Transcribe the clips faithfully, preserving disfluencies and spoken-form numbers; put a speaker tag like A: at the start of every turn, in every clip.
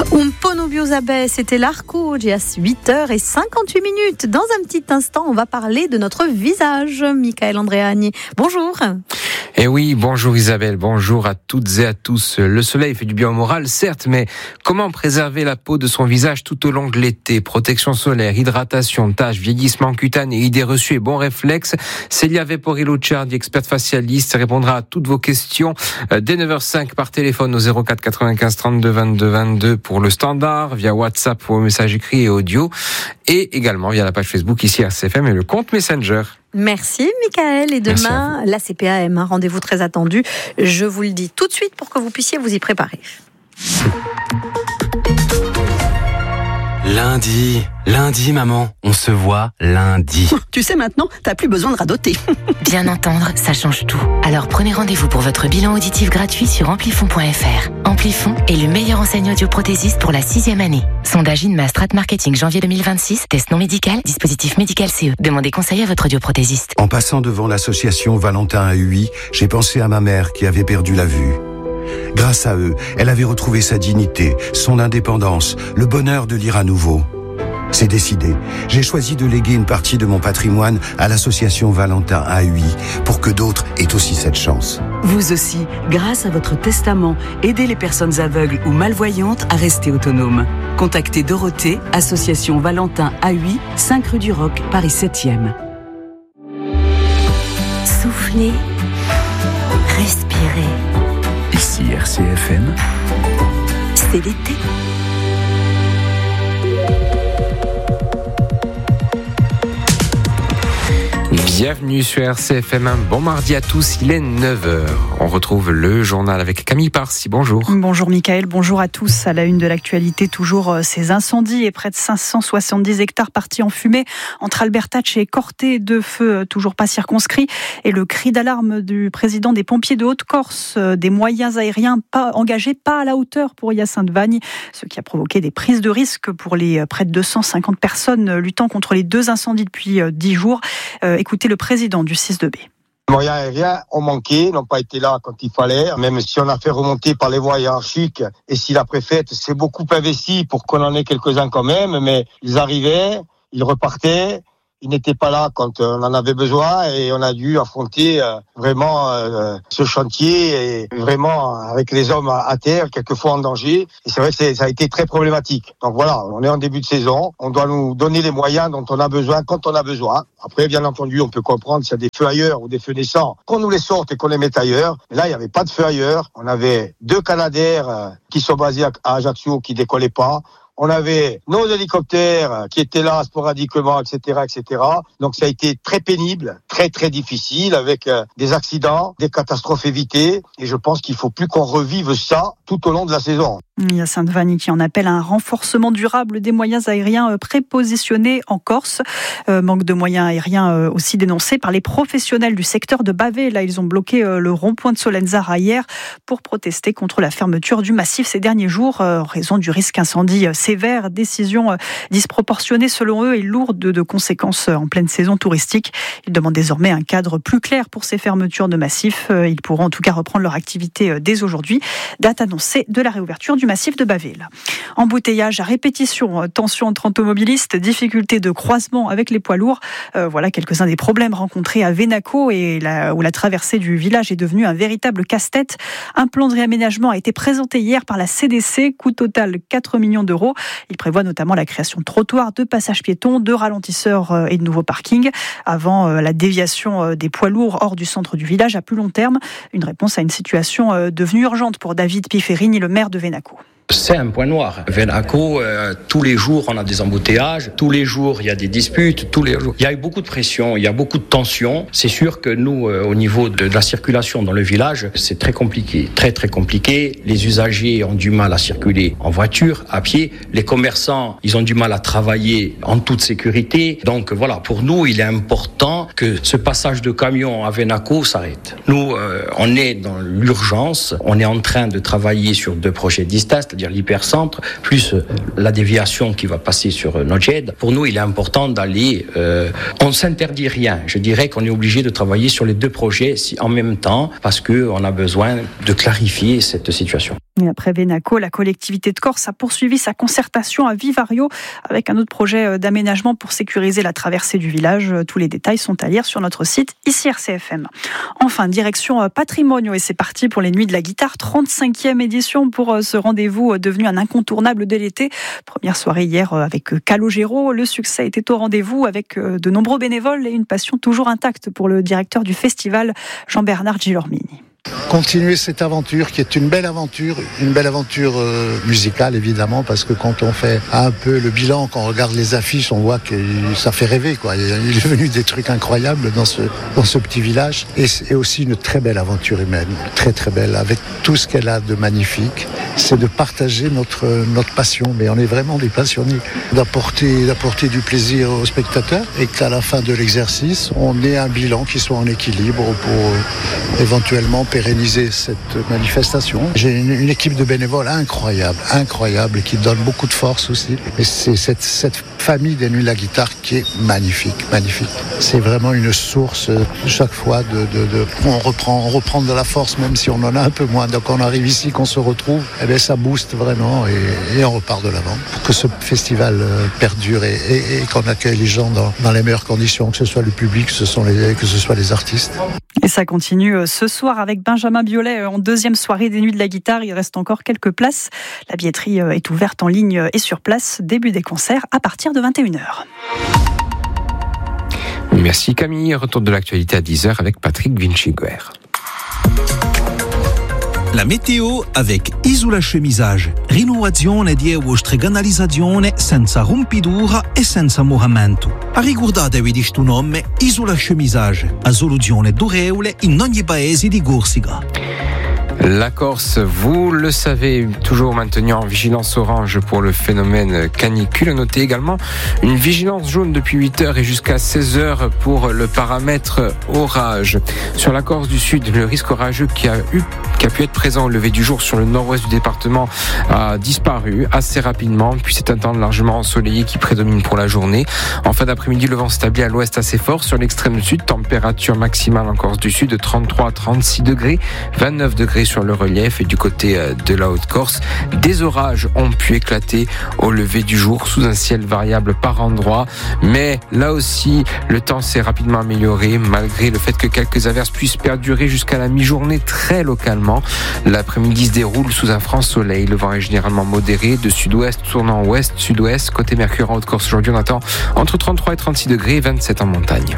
A: Un pono biosabè, c'était l'Arco, j'ai à huit heures cinquante-huit minutes. Dans un petit instant, on va parler de notre visage. Michael Andréani, bonjour.
B: Eh oui, bonjour Isabelle, bonjour à toutes et à tous. Le soleil fait du bien au moral, certes, mais comment préserver la peau de son visage tout au long de l'été? Protection solaire, hydratation, taches, vieillissement cutané, idées reçues et bons réflexes. Célia Vepori-Lucciardi, experte facialiste, répondra à toutes vos questions dès neuf heures cinq par téléphone au zéro quatre quatre-vingt-quinze trente-deux vingt-deux vingt-deux pour le standard, via WhatsApp pour messages écrits et audio, et également via la page Facebook ici R C F M et le compte Messenger.
A: Merci Michael, et demain la C P A M, un rendez-vous très attendu, je vous le dis tout de suite pour que vous puissiez vous y préparer.
C: Lundi, lundi maman, on se voit lundi.
D: Tu sais maintenant, t'as plus besoin de radoter.
E: Bien entendre, ça change tout. Alors prenez rendez-vous pour votre bilan auditif gratuit sur amplifon point f r. Amplifon est le meilleur enseigne audioprothésiste pour la sixième année. Sondage INMA Strat Marketing janvier deux mille vingt-six, test non médical, dispositif médical C E. Demandez conseil à votre audioprothésiste.
F: En passant devant l'association Valentin à U I, j'ai pensé à ma mère qui avait perdu la vue. Grâce à eux, elle avait retrouvé sa dignité, son indépendance, le bonheur de lire à nouveau. C'est décidé. J'ai choisi de léguer une partie de mon patrimoine à l'association Valentin à U I pour que d'autres aient aussi cette chance.
D: Vous aussi, grâce à votre testament, aidez les personnes aveugles ou malvoyantes à rester autonomes. Contactez Dorothée, association Valentin à U I, cinq rue du Roc, Paris septième.
E: Soufflez, respirez.
C: Ici R C F M,
E: C'est l'été.
B: Bienvenue sur R C F M, un bon mardi à tous, il est neuf heures. On retrouve le journal avec Camille Parsi, bonjour.
G: Bonjour Michael, bonjour à tous. À la une de l'actualité, toujours ces incendies et près de cinq cent soixante-dix hectares partis en fumée entre Albertach et Corté, deux feux toujours pas circonscrits. Et le cri d'alarme du président des pompiers de Haute-Corse, des moyens aériens pas engagés, pas à la hauteur pour Hyacinthe-Vagne, ce qui a provoqué des prises de risque pour les près de deux cent cinquante personnes luttant contre les deux incendies depuis dix jours. Euh, écoutez le président du six deux B.
H: Les moyens aériens ont manqué, n'ont pas été là quand il fallait, même si on a fait remonter par les voies hiérarchiques et si la préfète s'est beaucoup investi pour qu'on en ait quelques-uns quand même, mais ils arrivaient, ils repartaient, ils n'étaient pas là quand on en avait besoin et on a dû affronter euh, vraiment euh, ce chantier et vraiment avec les hommes à, à terre, quelquefois en danger. Et c'est vrai que c'est, ça a été très problématique. Donc voilà, on est en début de saison, on doit nous donner les moyens dont on a besoin quand on a besoin. Après, bien entendu, on peut comprendre s'il y a des feux ailleurs ou des feux naissants, qu'on nous les sorte et qu'on les mette ailleurs. Mais là, il n'y avait pas de feux ailleurs. On avait deux Canadair euh, qui sont basés à, à Ajaccio qui décollaient pas. On avait nos hélicoptères qui étaient là sporadiquement, et cetera, et cetera. Donc ça a été très pénible, très très difficile, avec euh, des accidents, des catastrophes évitées. Et je pense qu'il faut plus qu'on revive ça tout au long de la saison.
G: Hyacinthe-Vagne qui en appelle à un renforcement durable des moyens aériens prépositionnés en Corse. Euh, manque de moyens aériens euh, aussi dénoncé par les professionnels du secteur de Bavé. Là, ils ont bloqué euh, le rond-point de Solenzara hier pour protester contre la fermeture du massif ces derniers jours euh, en raison du risque incendie euh, sévère. Décision euh, disproportionnée selon eux et lourde de, de conséquences euh, en pleine saison touristique. Ils demandent désormais un cadre plus clair pour ces fermetures de massifs. Euh, ils pourront en tout cas reprendre leur activité euh, dès aujourd'hui. Date annoncée de la réouverture du massif de Bavé. Embouteillage à répétition, tension entre automobilistes, difficultés de croisement avec les poids lourds. Euh, voilà quelques-uns des problèmes rencontrés à Venaco et la, où la traversée du village est devenue un véritable casse-tête. Un plan de réaménagement a été présenté hier par la C D C, coût total quatre millions d'euros. Il prévoit notamment la création de trottoirs, de passages piétons, de ralentisseurs et de nouveaux parkings avant la déviation des poids lourds hors du centre du village à plus long terme. Une réponse à une situation devenue urgente pour David Piferini, le maire de Venaco.
I: C'est un point noir. Venaco, euh, tous les jours, on a des embouteillages. Tous les jours, il y a des disputes. Tous les jours, il y a eu beaucoup de pression, il y a beaucoup de tensions. C'est sûr que nous, euh, au niveau de, de la circulation dans le village, c'est très compliqué. Très, très compliqué. Les usagers ont du mal à circuler en voiture, à pied. Les commerçants, ils ont du mal à travailler en toute sécurité. Donc voilà, pour nous, il est important que ce passage de camion à Venaco s'arrête. Nous, euh, on est dans l'urgence. On est en train de travailler sur deux projets distincts, c'est-à-dire l'hypercentre, plus la déviation qui va passer sur Nojed. Pour nous, il est important d'aller... Euh, on ne s'interdit rien. Je dirais qu'on est obligé de travailler sur les deux projets en même temps parce qu'on a besoin de clarifier cette situation.
G: Et après Venaco, la collectivité de Corse a poursuivi sa concertation à Vivario avec un autre projet d'aménagement pour sécuriser la traversée du village. Tous les détails sont à lire sur notre site ici R C F M. Enfin, direction Patrimonio et c'est parti pour les Nuits de la Guitare, trente-cinquième édition pour ce rendez-vous devenu un incontournable dès l'été. Première soirée hier avec Calogero. Le succès était au rendez-vous avec de nombreux bénévoles et une passion toujours intacte pour le directeur du festival, Jean-Bernard Gilormini.
J: Continuer cette aventure qui est une belle aventure, une belle aventure euh, musicale évidemment, parce que quand on fait un peu le bilan, quand on regarde les affiches, on voit que ça fait rêver, quoi. Il est venu des trucs incroyables dans ce, dans ce petit village, et c'est aussi une très belle aventure humaine, très très belle, avec tout ce qu'elle a de magnifique. C'est de partager notre, notre passion, mais on est vraiment des passionnés, d'apporter, d'apporter du plaisir aux spectateurs, et qu'à la fin de l'exercice, on ait un bilan qui soit en équilibre pour euh, éventuellement pérenniser cette manifestation. J'ai une, une équipe de bénévoles incroyable, incroyable, qui donne beaucoup de force aussi. Et c'est cette, cette famille des Nuits de la Guitare qui est magnifique, magnifique. C'est vraiment une source chaque fois de, de, de on reprend, on reprend de la force, même si on en a un peu moins. Donc on arrive ici, qu'on se retrouve, eh bien ça booste vraiment et, et on repart de l'avant pour que ce festival perdure et, et, et qu'on accueille les gens dans, dans les meilleures conditions, que ce soit le public, que ce, sont les, que ce soit les artistes.
G: Et ça continue ce soir avec Benjamin Biolay en deuxième soirée des Nuits de la Guitare. Il reste encore quelques places. La billetterie est ouverte en ligne et sur place. Début des concerts à partir de vingt et une heures.
B: Merci Camille. Retour de l'actualité à dix heures avec Patrick Vinciguer.
K: La météo avec Isola Chemisage. Rinnovazione di euostreganalizzazione senza rompidura e senza moramento. Ricordatevi di sto nome Isola Chemisage, a soluzione durevole in ogni paese di Corsica.
B: La Corse, vous le savez, toujours maintenue en vigilance orange pour le phénomène canicule. Notez également une vigilance jaune depuis huit heures et jusqu'à seize heures pour le paramètre orage. Sur la Corse du Sud, le risque orageux qui a, eu, qui a pu être présent au lever du jour sur le nord-ouest du département a disparu assez rapidement, puis c'est un temps largement ensoleillé qui prédomine pour la journée. En fin d'après-midi, le vent s'établit à l'ouest assez fort. Sur l'extrême sud, température maximale en Corse du Sud de trente-trois à trente-six degrés, vingt-neuf degrés sur le relief, et du côté de la Haute-Corse, des orages ont pu éclater au lever du jour sous un ciel variable par endroits, mais là aussi le temps s'est rapidement amélioré malgré le fait que quelques averses puissent perdurer jusqu'à la mi-journée très localement. L'après-midi se déroule sous un franc soleil, le vent est généralement modéré de sud-ouest tournant ouest-sud-ouest. Côté Mercure en Haute-Corse aujourd'hui on attend entre trente-trois et trente-six degrés et vingt-sept en montagne.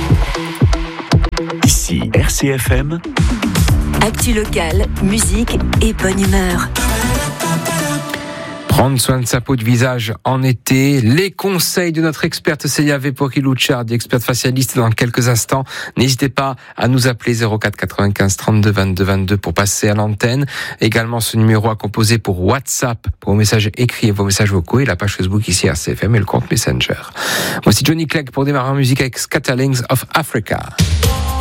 L: Ici R C F M.
M: Actu locale, musique et bonne humeur.
B: Prendre soin de sa peau de visage en été, les conseils de notre experte Célia Vepori-Lucciardi, experte facialiste dans quelques instants. N'hésitez pas à nous appeler zéro quatre quatre-vingt-quinze trente-deux vingt-deux vingt-deux pour passer à l'antenne. Également ce numéro à composer pour WhatsApp, pour vos messages écrits et vos messages vocaux, et la page Facebook ici R C F M et le compte Messenger. Voici Johnny Clegg pour démarrer en musique avec Scatterlings of Africa.